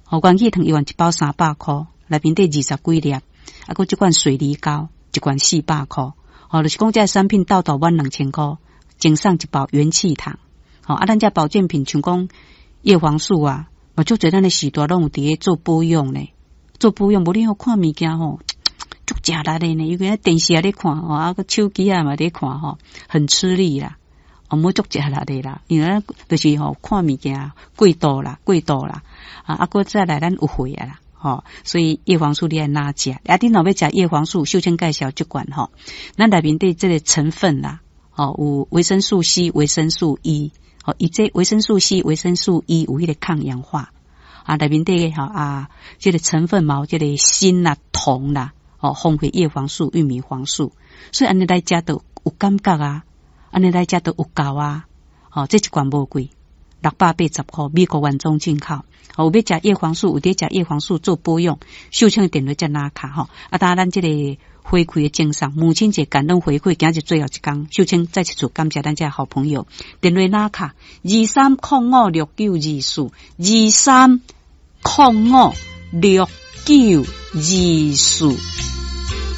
元气糖一罐一包300块，内面得20几粒，还有这罐水梨膏一罐400块，就是讲这产品到满2000块，赠送一包元气糖。咱这保健品像讲叶黄素啊，嘛足侪咱的时代拢有伫咧做保养咧，做保养无你好看物件足食力的呢，因为电视也咧看个手机啊嘛咧看很吃力啦，无足食力的啦，因为咱就是看物件贵度啦，个再来咱有血啊啦，所以叶黄素你爱哪食？你若要食叶黄素，秀清介绍这款咱内面的这个成分啦，有维生素 C、维生素 E，伊这维生素 C、维生素 E 有迄个抗氧化内面的这个成分嘛，这个锌啦、铜啦。红血叶黄素、玉米黄素，所以安尼来食都有感觉啊，安尼来食都有够啊。这一罐无贵，680块，美国原装进口。有要食叶黄素，有得食叶黄素做保养，秀清的电话在哪卡当咱这个回馈的精神，母亲节感恩回馈，今日最后一天，秀清再次感谢咱这好朋友，电话哪卡23056924，23056924。